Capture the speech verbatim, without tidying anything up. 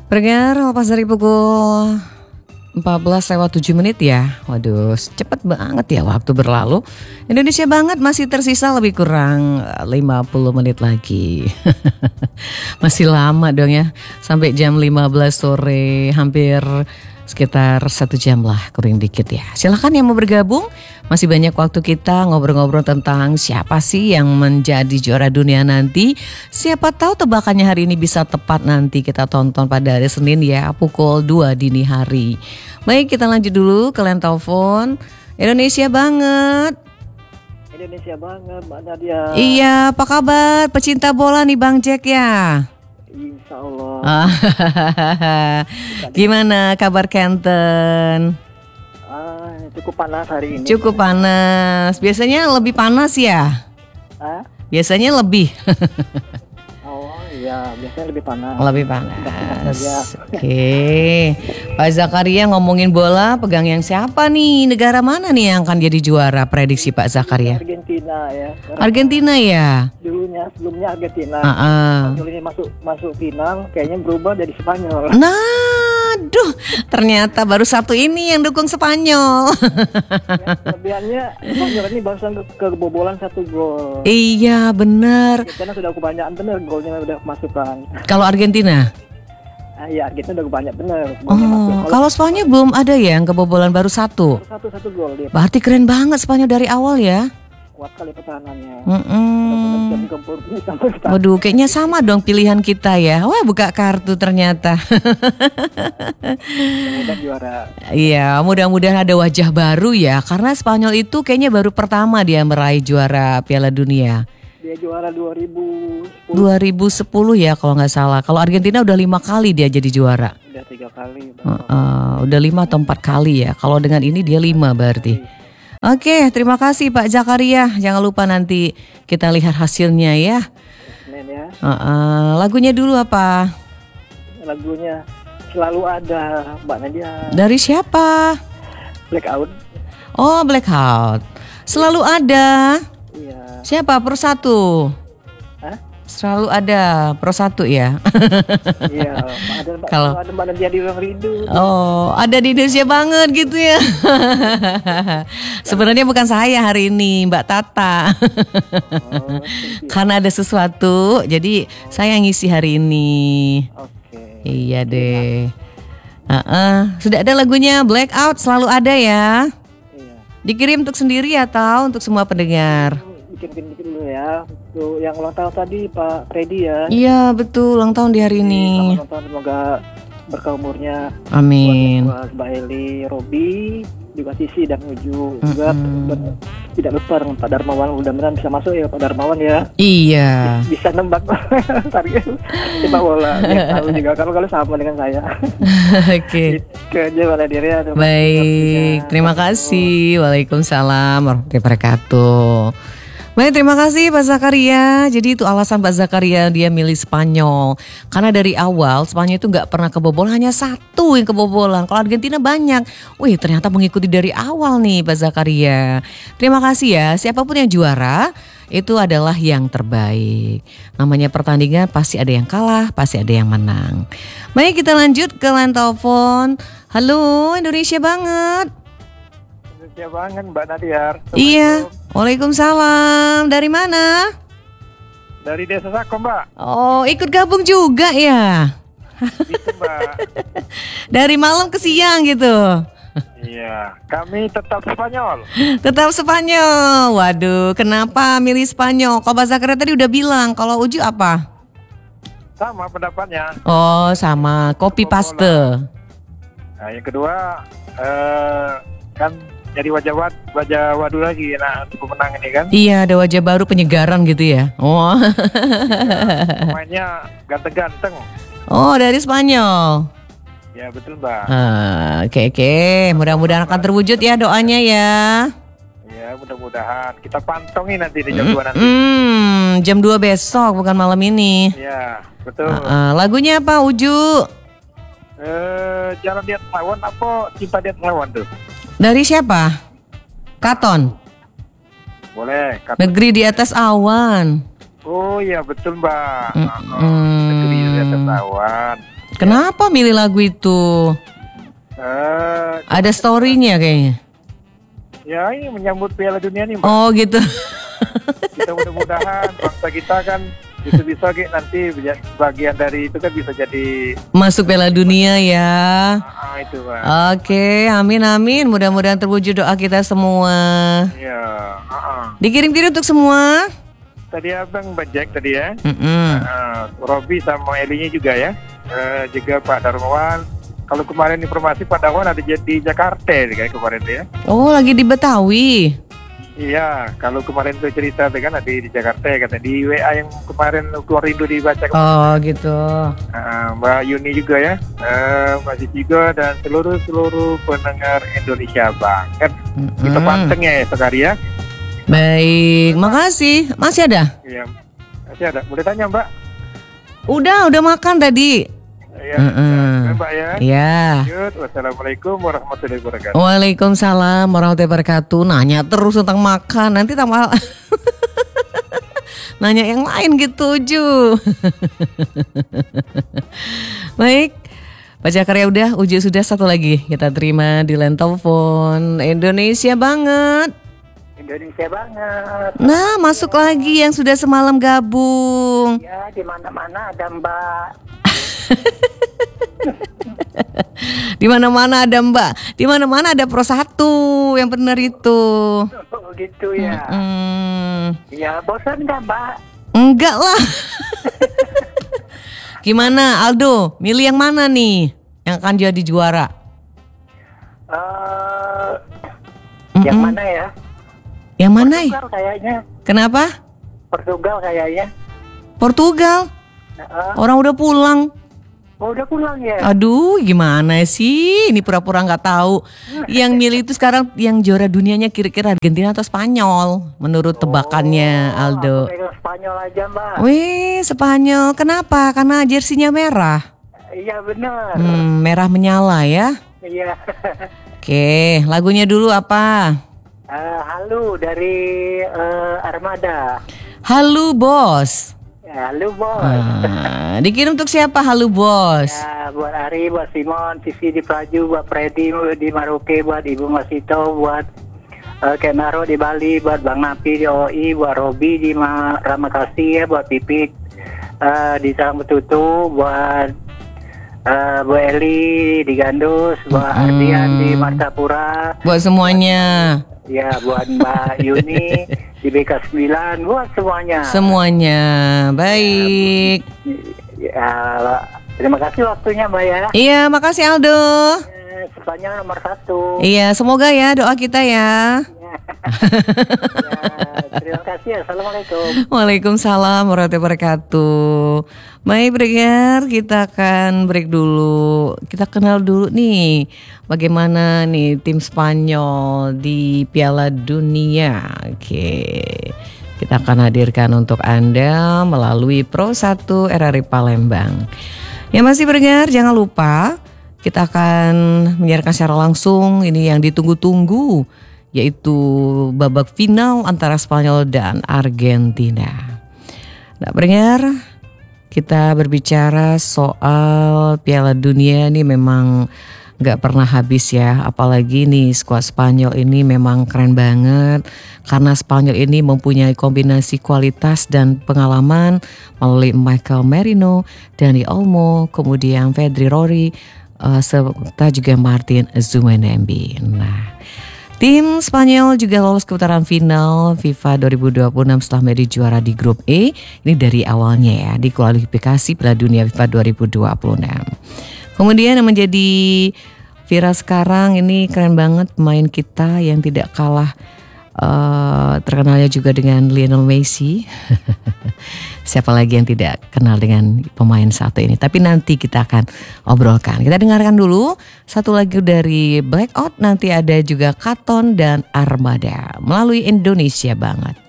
Pendengar, lepas dari pukul empat belas lewat tujuh menit ya. Waduh, cepet banget ya waktu berlalu. Indonesia banget masih tersisa lebih kurang lima puluh menit lagi. Masih lama dong ya. Sampai jam lima belas sore, hampir sekitar satu jam lah, kurang dikit ya. Silahkan yang mau bergabung, masih banyak waktu kita ngobrol-ngobrol tentang siapa sih yang menjadi juara dunia nanti. Siapa tahu tebakannya hari ini bisa tepat, nanti kita tonton pada hari Senin ya, pukul dua dini hari. Baik, kita lanjut dulu ke line telepon. Indonesia banget. Indonesia banget Mbak Nadia. Iya, apa kabar pecinta bola nih Bang Jack ya? Insya Allah. Gimana kabar Kenten? Ah, cukup panas hari ini. Cukup panas. Biasanya lebih panas ya? Ah? Biasanya lebih. Oh iya, biasanya lebih panas. Lebih panas. Oke. Pak Zakaria ngomongin bola, pegang yang siapa nih? Negara mana nih yang akan jadi juara? Prediksi Pak Zakaria? Argentina ya. Argentina ya? Dulunya sebelumnya Argentina. Uh-uh. Spanyol ini masuk masuk final, kayaknya berubah jadi Spanyol. Nah, aduh, ternyata baru satu ini yang dukung Spanyol. Ya, kelebihannya Spanyol ini barusan ke- kebobolan satu gol. Iya, benar. Karena sudah kebanyakan bener golnya udah masukkan. Kalau Argentina? Ah iya, Argentina udah banyak bener. Oh, kalau Spanyol belum ada ya yang kebobolan, baru satu. Satu satu gol dia. Berarti keren banget Spanyol dari awal ya. Kuat kali pertahanannya. Mm-mm. Bisa gempur, bisa bertahan. Waduh, kayaknya sama dong pilihan kita ya. Wah, buka kartu ternyata. Mudah juara. Iya, mudah-mudahan ada wajah baru ya. Karena Spanyol itu kayaknya baru pertama dia meraih juara Piala Dunia. Dia juara dua ribu sepuluh. dua ribu sepuluh ya kalau nggak salah. Kalau Argentina udah lima kali dia jadi juara. Udah tiga kali. Uh, uh, udah lima atau empat kali ya. Kalau dengan ini dia lima berarti. Oke, terima kasih Pak Zakaria. Jangan lupa nanti kita lihat hasilnya ya. Senin ya. Uh, uh, lagunya dulu apa? Lagunya selalu ada Mbak Nadia. Dari siapa? Blackout. Oh, Blackout. Selalu ada. Iya. Siapa? Pro satu. Hah? Selalu ada Pro satu ya. Iya. Ada Mbak. Kalau- Ada Mbak Nadia di ruang rindu. Oh, ada di Indonesia banget gitu ya. Sebenarnya bukan saya hari ini, Mbak Tata. Oh, thank you. Karena ada sesuatu, jadi saya ngisi hari ini. Oke. Iya deh. Uh-uh. Sudah ada lagunya Blackout, selalu ada ya. Iya. Dikirim untuk sendiri atau untuk semua pendengar? Bikin-bikin dulu ya. Tuh yang ulang tahun tadi Pak Freddy ya. Iya betul, ulang tahun di hari ini. Selamat ulang tahun, semoga berkah umurnya. Amin. Buat Mbak Eli, Robi, juga Sisi dan Uju. Juga Mm-mm. ber- tidak lupa dengan Pak Darmawan, mudah-mudahan bisa masuk ya Pak Darmawan ya. Iya. Bisa nembak target sepak bola. Dia tahu juga kalau kalau sama dengan saya. Oke. Ke aja pada diri ya. Baik, terima kasih. Waalaikumsalam warahmatullahi wabarakatuh. Baik, terima kasih Pak Zakaria. Jadi itu alasan Pak Zakaria dia milih Spanyol. Karena dari awal Spanyol itu nggak pernah kebobolan, hanya satu yang kebobolan. Kalau Argentina banyak. Wih, ternyata mengikuti dari awal nih Pak Zakaria. Terima kasih ya. Siapapun yang juara itu adalah yang terbaik. Namanya pertandingan pasti ada yang kalah, pasti ada yang menang. Baik, kita lanjut ke line telepon. Halo, Indonesia banget. Indonesia banget Mbak Nadia. Iya. Waalaikumsalam. Dari mana? Dari Desa Sako Mbak. Oh, ikut gabung juga ya? Itu Mbak. Dari malam ke siang gitu? Iya. Kami tetap Spanyol. Tetap Spanyol. Waduh, kenapa milih Spanyol? Kalau Pak Zakaria tadi udah bilang, kalau Uju apa? Sama pendapatnya. Oh, sama. Kopi paste. Nah, yang kedua eh, kan jadi wajah wad, wajah wadu lagi nah untuk pemenang ini kan. Iya, ada wajah baru penyegaran gitu ya? Oh, Pemainnya ganteng-ganteng. oh dari Spanyol. Ya betul Mbak. Ah, Oke, oke. Mudah-mudahan akan terwujud ya doanya ya. Ya mudah-mudahan kita pantongin nanti di jam dua nanti. Hmm, jam dua besok, bukan malam ini. Ya betul. Ah, ah. Lagunya apa, Uju? Eh, jalan di atas lawan apa cinta di atas lawan tuh? Dari siapa? Katon. Boleh. Kata, Negeri di atas awan. oh iya betul Mbak. Mm, Oh, negeri di atas mm. lawan. Kenapa milih lagu itu? Eh, Ada story-nya kayaknya. ya ini menyambut Piala Dunia nih, Mbak. Oh gitu. Kita mudah-mudahan bangsa kita kan bisa-bisa kayak nanti bagian dari itu kan bisa jadi Masuk Piala Dunia ya. ah, itu, Mbak. Oke, amin amin. Mudah-mudahan terwujud doa kita semua. Ya, ah, ah. Dikirim-kirim untuk semua. Tadi abang Bajak tadi ya, Mm-mm. uh, Robi sama Elinya juga ya, uh, juga Pak Darmawan. Kalau kemarin informasi Pak Darmawan ada di Jakarta kayak kemarin tuh ya. Oh, lagi di Betawi. Iya, kalau kemarin tuh cerita tuh kan ada di Jakarta katanya di W A yang kemarin keluar Indo dibaca. Oh gitu. Uh, Mbak Yuni juga ya, uh, Mbak Cici juga dan seluruh seluruh pendengar Indonesia banget. Mm-mm. Kita panteng ya sekali ya. Baik, makasih. Masih ada? Iya, masih ada. Boleh tanya Mbak? Udah, udah makan tadi. Iya, Mm-mm. ya, Mbak ya. Ya. Lanjut. Wassalamualaikum warahmatullahi wabarakatuh. Waalaikumsalam warahmatullahi wabarakatuh. Nanya terus tentang makan, nanti tambah nanya yang lain gitu, Ju. Baik. Baca karya udah, Uju sudah, satu lagi kita terima di line telepon. Indonesia banget. Indonesia banget. Nah, masuk lagi yang sudah semalam gabung. Ya, di mana-mana ada Mbak. Di mana-mana ada Mbak, di mana-mana ada Pro satu, yang benar itu. Oh, gitu ya. Hmm, Ya, bosan nggak Mbak? enggak lah. Gimana Aldo, milih yang mana nih yang akan jadi juara? Eh, Mm-mm. yang mana ya? Yang mana? Portugal kayaknya. Kenapa? Portugal kayaknya. Portugal. Heeh. Orang udah pulang. Oh, udah pulang ya? Aduh, gimana sih? Ini pura-pura nggak tahu. Yang milih itu sekarang yang juara dunianya kira-kira Argentina atau Spanyol? Menurut tebakannya Oh, Aldo. aku pegang Spanyol aja Mbak. Wih, Spanyol. Kenapa? Karena jersinya merah. Iya benar. Hmm, merah menyala ya. Iya. Oke, lagunya dulu apa? Eh, halo dari eh, Armada. Halo bos. Ya, halo bos. Ah, dikirim untuk siapa? Halo bos. Ya, buat Ari, buat Simon, Cici di Praju, buat Freddy di Maroke, buat Ibu Masito, buat uh, Kenaro di Bali, buat Bang Napi di O I, buat Robi di Ma- Ramakasi ya, buat Pipit uh, di Sarang Betutu, buat uh, Bu Eli di Gandus, buat Hmm. Ardian di Martapura, Buat semuanya. ya buat Mbak Yuni di B K sembilan, buat semuanya. Semuanya. Baik. Ya, terima kasih waktunya Mbak ya. Iya, makasih Aldo. Eh, Spanyol nomor satu. Iya, semoga ya doa kita ya. Ya, terima kasih. Assalamualaikum. Waalaikumsalam warahmatullahi wabarakatuh. Baik pendengar, kita akan break dulu. Kita kenal dulu nih bagaimana nih tim Spanyol di Piala Dunia. Oke, kita akan hadirkan untuk Anda melalui Pro satu R R I Palembang. Yang masih pendengar, jangan lupa kita akan menyiarkan secara langsung ini yang ditunggu-tunggu, yaitu babak final antara Spanyol dan Argentina. Nah, pendengar, kita berbicara soal Piala Dunia ini memang gak pernah habis ya. Apalagi nih skuad Spanyol ini memang keren banget. Karena Spanyol ini mempunyai kombinasi kualitas dan pengalaman melalui Michael Merino, Dani Olmo, kemudian Fedri Rory, uh, serta juga Martin Zubimendi. Nah, tim Spanyol juga lolos ke putaran final FIFA dua ribu dua puluh enam setelah menjadi juara di grup E. Ini dari awalnya ya, di kualifikasi Piala Dunia FIFA dua ribu dua puluh enam. Kemudian yang menjadi viral sekarang ini keren banget pemain kita yang tidak kalah uh, terkenalnya juga dengan Lionel Messi. Siapa lagi yang tidak kenal dengan pemain satu ini? Tapi nanti kita akan obrolkan. Kita dengarkan dulu satu lagu dari Blackout. Nanti ada juga Katon dan Armada melalui Indonesia Banget.